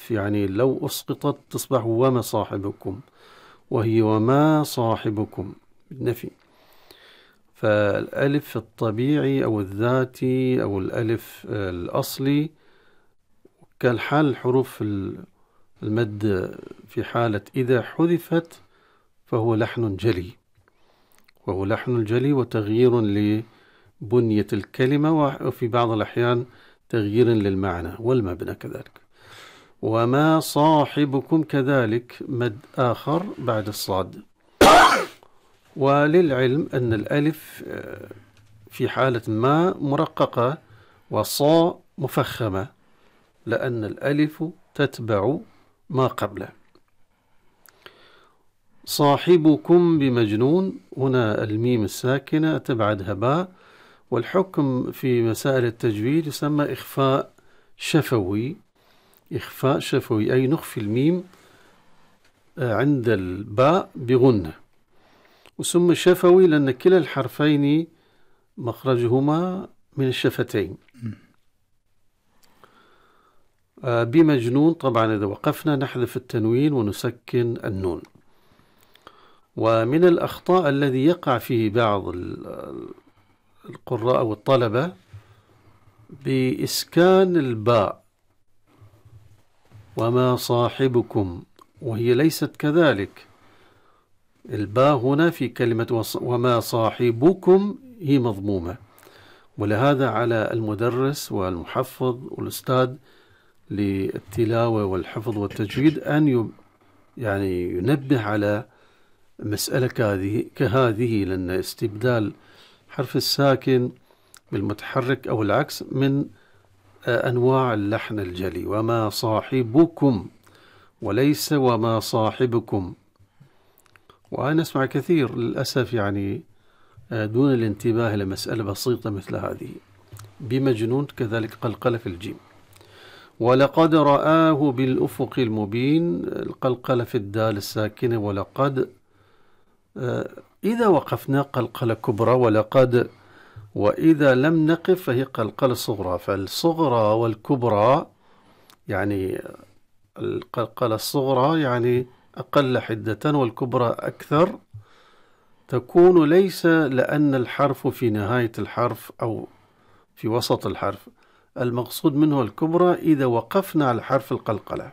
الألف، يعني لو أسقطت تصبح وما صاحبكم، وهي وما صاحبكم بالنفي. فالألف الطبيعي أو الذاتي أو الألف الأصلي كالحال حروف المد في حالة إذا حذفت فهو لحن جلي، وهو لحن جلي وتغيير لبنية الكلمة، وفي بعض الأحيان تغيير للمعنى والمبنى كذلك. وما صاحبكم كذلك مد آخر بعد الصاد. وللعلم أن الألف في حالة ما مرققة وصا مفخمة، لأن الألف تتبع ما قبله. صاحبكم بمجنون، هنا الميم الساكنة تبعدها باء، والحكم في مسائل التجويد يسمى إخفاء شفوي. إخفاء شفوي أي نخفي الميم عند الباء بغنة، وسمى شفوي لأن كلا الحرفين مخرجهما من الشفتين. بمجنون طبعا إذا وقفنا نحذف التنوين ونسكن النون. ومن الأخطاء الذي يقع فيه بعض القراء والطلبة بإسكان الباء وما صاحبكم، وهي ليست كذلك. الباء هنا في كلمة وما صاحبكم هي مضمومة، ولهذا على المدرس والمحفظ والأستاذ للتلاوة والحفظ والتجويد أن يعني ينبه على مسألة كهذه، لأن استبدال حرف الساكن بالمتحرك أو العكس من أنواع اللحن الجلي. وما صاحبكم وليس وما صاحبكم. وأنا أسمع كثير للأسف يعني دون الانتباه لمسألة بسيطة مثل هذه. بمجنون كذلك قلقلة في الجيم. ولقد رآه بالأفق المبين، القلقلة في الدال الساكنة ولقد. إذا وقفنا قلقلة كبرى ولقد، وإذا لم نقف فهي قلقلة صغرى. فالصغرى والكبرى يعني القلقلة الصغرى يعني أقل حدة والكبرى أكثر، تكون ليس لأن الحرف في نهاية الحرف أو في وسط الحرف، المقصود منه الكبرى إذا وقفنا على حرف القلقلة.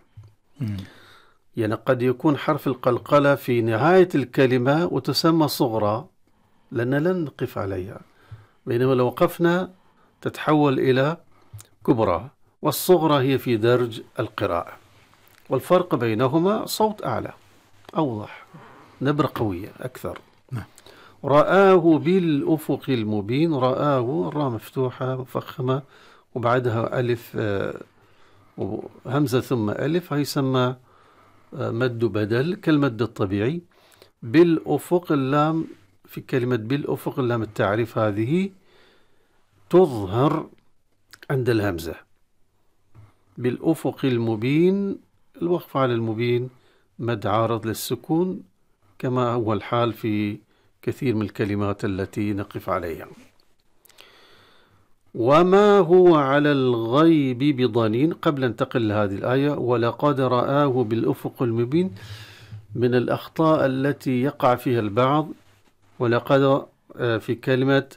يعني قد يكون حرف القلقلة في نهاية الكلمة وتسمى صغرى لأن لن نقف عليها، بينما لو وقفنا تتحول إلى كبرى، والصغرى هي في درج القراءة. والفرق بينهما صوت أعلى أوضح، نبرة قوية أكثر. رآه بالأفق المبين، رآه الراء مفتوحة مفخمة وبعدها ألف همزة ثم ألف، هيسمى مد بدل كالمد الطبيعي. بالأفق اللام في كلمة بالأفق اللام التعريف هذه تظهر عند الهمزة. بالأفق المبين الوقف على المبين مد عارض للسكون كما هو الحال في كثير من الكلمات التي نقف عليها. وما هو على الغيب بضنين. قبل أن ننتقل لهذه الآية، ولقد رآه بالأفق المبين من الأخطاء التي يقع فيها البعض. ولقد في كلمة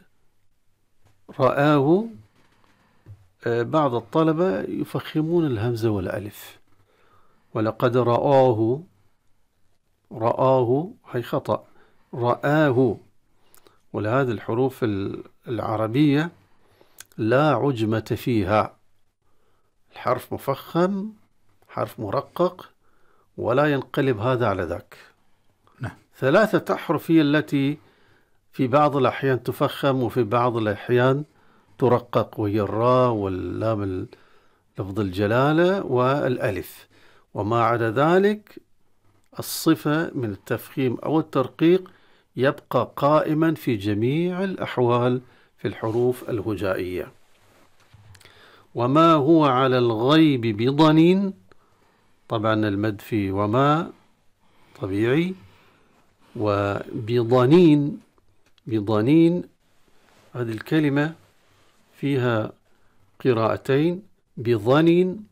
رآه بعض الطلبة يفخمون الهمزة والألف، ولقد رآه، رآه هي خطأ، رآه. ولهذه الحروف العربية لا عجمة فيها، الحرف مفخم حرف مرقق ولا ينقلب هذا على ذاك. ثلاثة أحرف هي التي في بعض الأحيان تفخم وفي بعض الأحيان ترقق، وهي الراء واللام لفظ الجلالة والألف. وما عدا ذلك الصفة من التفخيم أو الترقيق يبقى قائما في جميع الأحوال في الحروف الهجائية. وما هو على الغيب بضنين، طبعا المد في وما طبيعي، وبضنين بضنين هذه الكلمة فيها قراءتين، بضنين